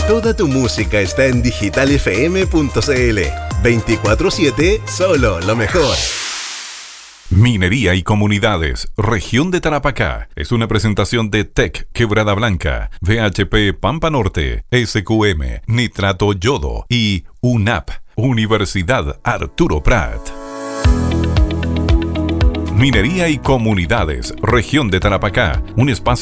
Toda tu música está en digitalfm.cl. 24/7, solo lo mejor. Minería y Comunidades, Región de Tarapacá. Es una presentación de TEC Quebrada Blanca, VHP Pampa Norte, SQM, Nitrato Yodo y UNAP, Universidad Arturo Prat. Minería y Comunidades, Región de Tarapacá, un espacio